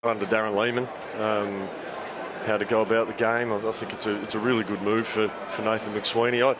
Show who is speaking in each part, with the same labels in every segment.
Speaker 1: under Darren Lehmann, how to go about the game. I think it's a really good move for Nathan McSweeney.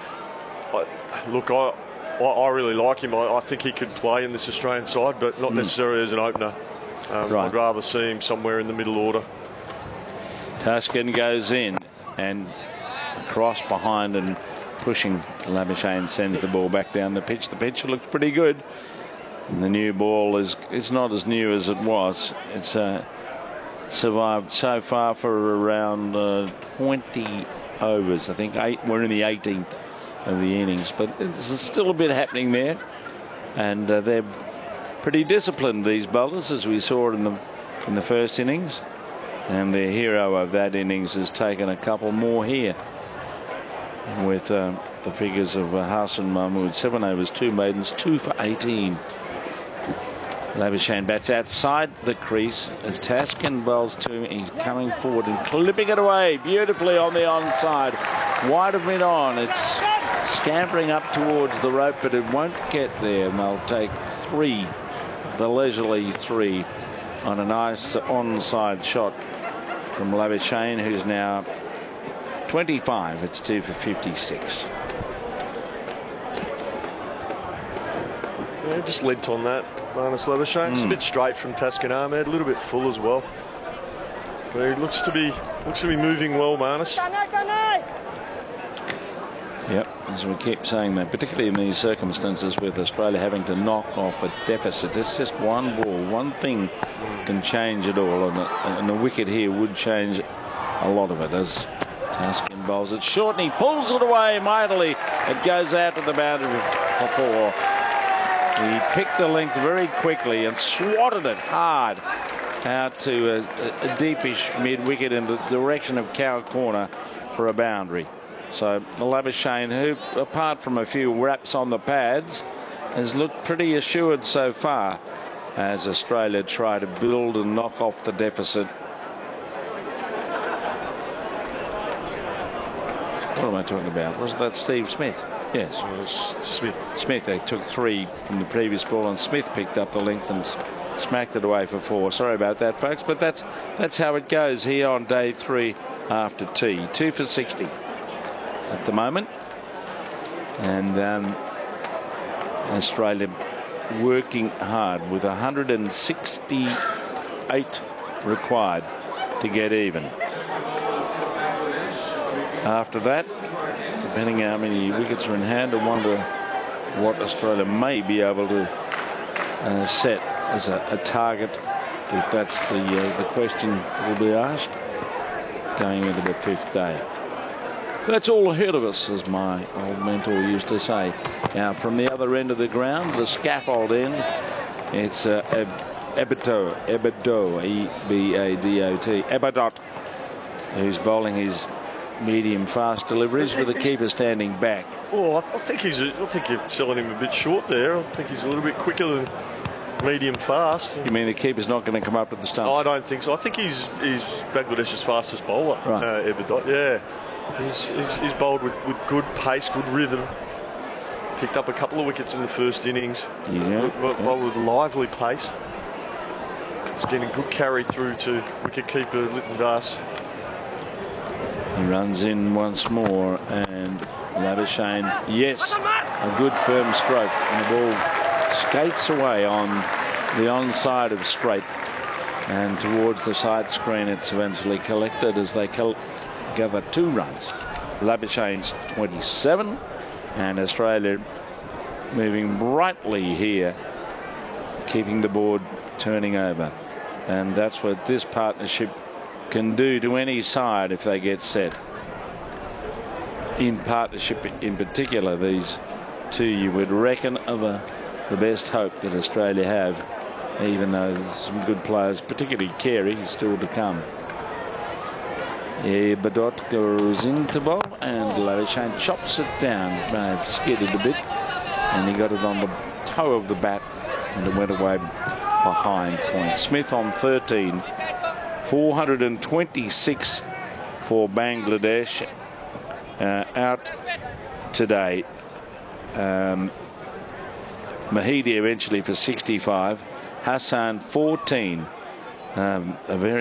Speaker 1: I really like him. I think he could play in this Australian side, but not necessarily as an opener.
Speaker 2: Right.
Speaker 1: I'd rather see him somewhere in the middle order.
Speaker 2: Tuscan goes in and across behind and pushing. Labuschagne sends the ball back down the pitch. The pitch looks pretty good. And the new ball is not as new as it was. It's survived so far for around 20 overs. I think we're in the 18th of the innings, but there's still a bit happening there. And they're pretty disciplined, these bowlers, as we saw in the first innings. And the hero of that innings has taken a couple more here with the figures of Hassan Mahmood. 7 overs, 2 maidens, 2 for 18. Labuschagne bats outside the crease as Taskin bowls to him. He's coming forward and clipping it away beautifully on the onside. Wide of mid-on. It's scampering up towards the rope, but it won't get there. And they'll take 3, the leisurely 3, on a nice onside shot from Labuschagne, who's now 25. It's 2 for 56.
Speaker 1: Yeah, just lent on that, Marnus Labuschagne. It's a bit straight from Taskin Ahmed, a little bit full as well. But he looks to be moving well, Marnus.
Speaker 2: Yep, as we keep saying that, particularly in these circumstances with Australia having to knock off a deficit. It's just one ball, one thing can change it all, and the wicket here would change a lot of it as Taskin bowls it short and he pulls it away mightily. It goes out to the boundary for 4. He picked the length very quickly and swatted it hard out to a deepish mid-wicket in the direction of Cow Corner for a boundary. So Labuschagne, who apart from a few wraps on the pads, has looked pretty assured so far as Australia try to build and knock off the deficit. What am I talking about? Was that Steve Smith? Yes.
Speaker 1: It was Smith.
Speaker 2: Smith, they took 3 from the previous ball, and Smith picked up the length and smacked it away for 4. Sorry about that, folks, but that's how it goes here on day 3 after tea. 2 for 60 at the moment. And Australia working hard with 168 required to get even. After that, depending how many wickets are in hand, I wonder what Australia may be able to set as a target, if that's the question that will be asked going into the 5th day. That's all ahead of us, as my old mentor used to say. Now, from the other end of the ground, the scaffold end, it's Ebadot, E-B-A-D-O-T, Ebadot, who's bowling his medium-fast deliveries with the keeper standing back.
Speaker 1: Oh, I think you're selling him a bit short there. I think he's a little bit quicker than medium-fast.
Speaker 2: You mean the keeper's not going to come up to the stump?
Speaker 1: I don't think so. I think he's Bangladesh's fastest bowler,
Speaker 2: right.
Speaker 1: Ebadot. Yeah. He's bowled with good pace, good rhythm. Picked up a couple of wickets in the first innings.
Speaker 2: Yeah.
Speaker 1: Bowled with lively pace. It's getting good carry through to wicket-keeper Lytton Das.
Speaker 2: He runs in once more, and Labuschagne, yes, a good firm stroke, and the ball skates away on the onside of straight and towards the side screen. It's eventually collected as they gather 2 runs. Labuschagne's 27, and Australia moving brightly here, keeping the board turning over. And that's what this partnership can do to any side if they get set. In partnership in particular, these 2 you would reckon are the best hope that Australia have, even though there's some good players, particularly Carey, still to come. Badot goes into bowl and Labuschagne chops it down. Skidded a bit, and he got it on the toe of the bat, and it went away behind point. Smith on 13. 426 for Bangladesh out today. Mahidi eventually for 65. Hassan 14 A very